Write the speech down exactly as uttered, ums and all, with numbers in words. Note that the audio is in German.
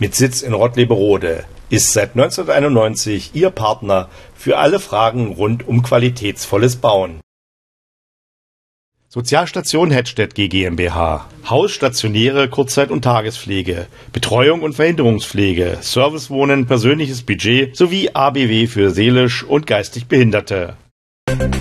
mit Sitz in Rottleberode ist seit neunzehnhunderteinundneunzig Ihr Partner für alle Fragen rund um qualitätsvolles Bauen. Sozialstation Hettstedt GmbH. Haus, stationäre Kurzzeit- und Tagespflege, Betreuung und Verhinderungspflege, Servicewohnen, persönliches Budget sowie A B W für seelisch und geistig Behinderte.